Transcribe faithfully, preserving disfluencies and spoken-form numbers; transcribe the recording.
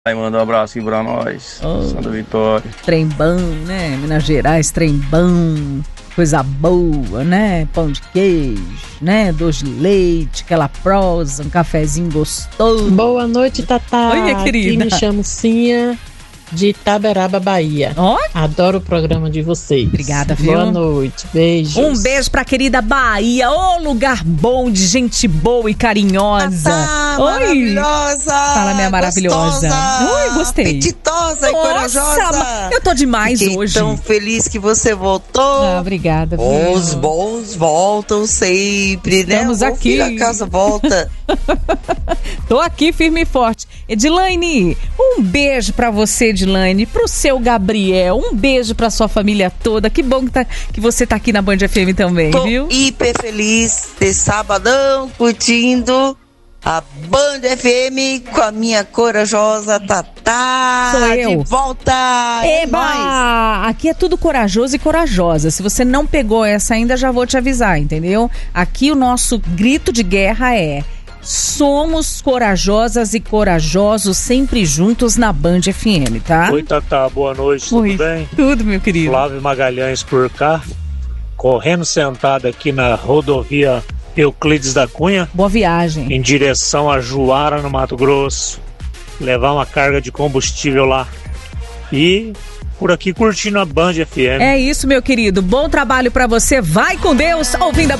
Aí manda um abraço aqui pra nós, Oh. Santa Vitória. Trembão, né? Minas Gerais, trembão. Coisa boa, né? Pão de queijo, né? Doce de leite, aquela prosa, um cafezinho gostoso. Boa noite, Tatá. Oi, minha querida. Aqui me chamo Cinha, de Itaberaba, Bahia. Ó, Adoro o programa de vocês. Obrigada, viu? Boa noite, beijos. um beijo pra querida Bahia, ô lugar bom de gente boa e carinhosa. Tatá, Oi, maravilhosa. fala minha maravilhosa. Gostosa, Oi, gostei. Apetitosa e Nossa, corajosa. eu tô demais Fiquei hoje. tão feliz que você voltou. Ah, obrigada. Os viu? bons voltam sempre, Estamos né? O aqui. filho a casa volta. Tô aqui firme e forte. Edilane, um beijo pra você, Edilane, pro seu Gabriel, um beijo pra sua família toda. Que bom que, tá, que você tá aqui na Band F M também, Tô viu? hiper feliz de sabadão curtindo a Band F M com a minha corajosa Tatá. Sou eu. De volta. É nóis. Eba! Aqui é tudo corajoso e corajosa. Se você não pegou essa ainda, já vou te avisar, entendeu? Aqui o nosso grito de guerra é: somos corajosas e corajosos sempre juntos na Band F M, tá? Oi, Tatá, boa noite, Oi. tudo bem? Tudo, meu querido. Flávio Magalhães por cá, correndo sentado aqui na rodovia Euclides da Cunha, Boa viagem. em direção a Juara, no Mato Grosso, levar uma carga de combustível lá. E por aqui curtindo a Band F M. É isso, meu querido. Bom trabalho pra você. Vai com Deus, ouvindo a